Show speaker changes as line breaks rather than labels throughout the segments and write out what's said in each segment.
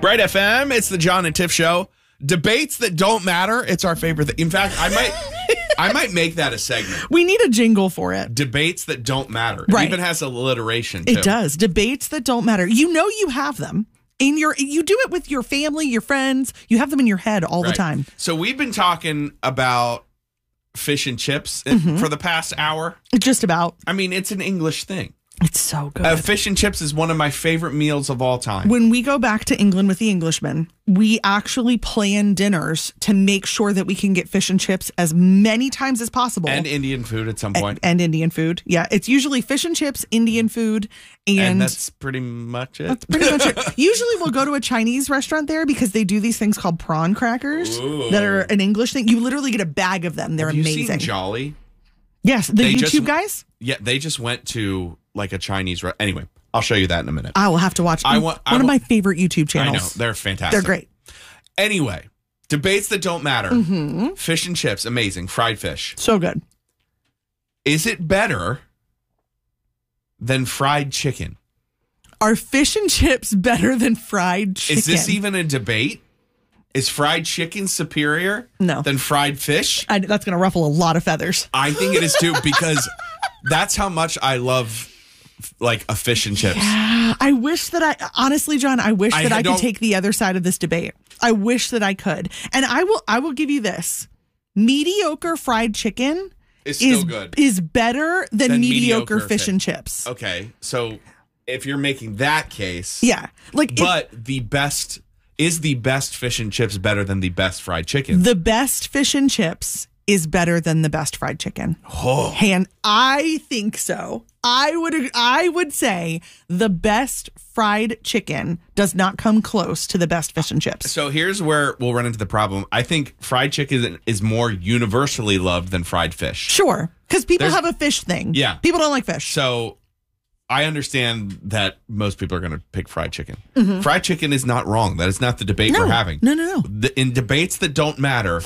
Bright FM, it's the John and Tiff Show. Debates that don't matter. It's our favorite thing. In fact, I might make that a segment.
We need a jingle for it.
Debates that don't matter.
Right.
It even has alliteration, too.
It does. Debates that don't matter. You know you have them. You do it with your family, your friends. You have them in your head all the time.
So we've been talking about fish and chips for the past hour.
Just about.
I mean, it's an English thing.
It's so good.
Fish and chips is one of my favorite meals of all time.
When we go back to England with the Englishmen, we actually plan dinners to make sure that we can get fish and chips as many times as possible.
And Indian food at some point.
And Indian food. Yeah, it's usually fish and chips, Indian food, and
that's pretty much it.
That's pretty much it. Usually we'll go to a Chinese restaurant there because they do these things called prawn crackers that are an English thing. You literally get a bag of them. They're amazing.
Have you seen Jolly?
Yes, the YouTube guys?
Yeah, they just went to like a Chinese anyway, I'll show you that in a minute.
I will have to watch one of my favorite YouTube channels.
I know, they're fantastic.
They're great.
Anyway, debates that don't matter. Fish and chips, amazing. Fried fish.
So good.
Is it better than fried chicken?
Are fish and chips better than fried chicken?
Is this even a debate? Is fried chicken superior than fried fish?
That's going to ruffle a lot of feathers.
I think it is too, because that's how much I love like a fish and chips.
Yeah, I wish that honestly, John, I wish that I could take the other side of this debate. I wish that I could. And I will give you this. Mediocre fried chicken
is still good.
Is better than mediocre fish and chips.
Okay. So if you're making that case.
Yeah.
But the best fish and chips better than the best fried chicken?
The best fish and chips is better than the best fried chicken.
Oh.
And I think so. I would say the best fried chicken does not come close to the best fish and chips.
So here's where we'll run into the problem. I think fried chicken is more universally loved than fried fish.
Sure. Because people have a fish thing.
Yeah.
People don't like fish.
So I understand that most people are going to pick fried chicken. Fried chicken is not wrong. That is not the debate we're having.
No.
In debates that don't matter,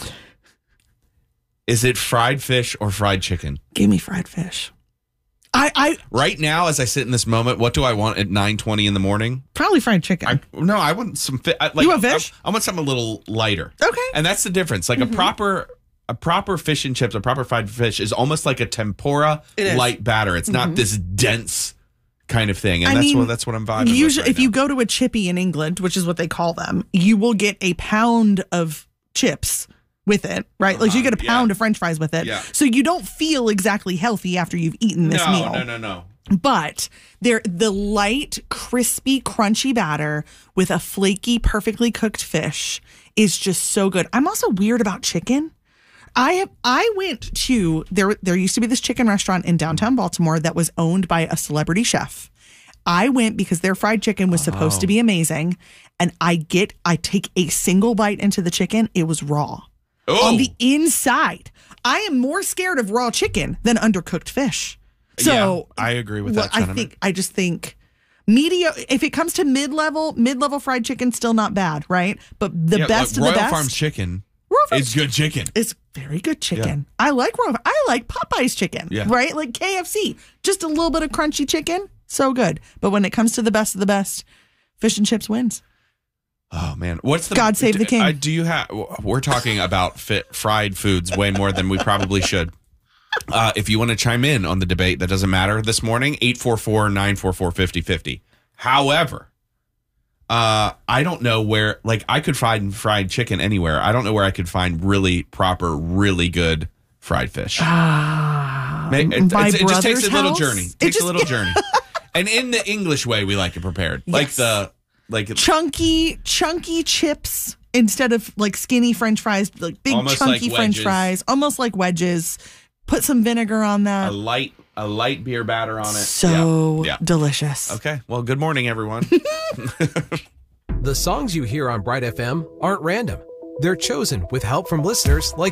is it fried fish or fried chicken?
Give me fried fish.
Right now, as I sit in this moment, what do I want at 9:20 in the morning?
Probably fried chicken.
I want some fish.
You want fish?
I want something a little lighter.
Okay.
And that's the difference. Like a proper fish and chips, a proper fried fish is almost like a tempura light batter. It's not this dense kind of thing. And that's what I'm vibing
usually,
with right
if
now.
you go to a chippy in England, which is what they call them, you will get a pound of chips with it, right? Like you get a pound of French fries with it.
Yeah.
So you don't feel exactly healthy after you've eaten this meal.
No.
But the light, crispy, crunchy batter with a flaky, perfectly cooked fish is just so good. I'm also weird about chicken. I went to there used to be this chicken restaurant in downtown Baltimore that was owned by a celebrity chef. I went because their fried chicken was supposed to be amazing, and I take a single bite into the chicken. It was raw. On the inside. I am more scared of raw chicken than undercooked fish. So
yeah, I agree with that sentiment.
I just think if it comes to mid-level fried chicken, still not bad, right? But the best of the best.
Royal Farms chicken is good chicken.
It's very good chicken. Yeah. I like Popeye's chicken, right? Like KFC. Just a little bit of crunchy chicken. So good. But when it comes to the best of the best, fish and chips wins.
Oh man,
God save the king?
We're talking about fried foods way more than we probably should. If you want to chime in on the debate, that doesn't matter this morning. 844-944-5050. However, I don't know where. Like I could find fried chicken anywhere. I don't know where I could find really proper, really good fried fish. It just takes a little journey. It takes a little journey. And in the English way, we like it prepared, like
chunky chips instead of like skinny French fries, like big chunky French fries, almost like wedges. Put some vinegar on that.
A light beer batter on it.
So delicious.
Okay. Well, good morning, everyone.
The songs you hear on Bright FM aren't random. They're chosen with help from listeners like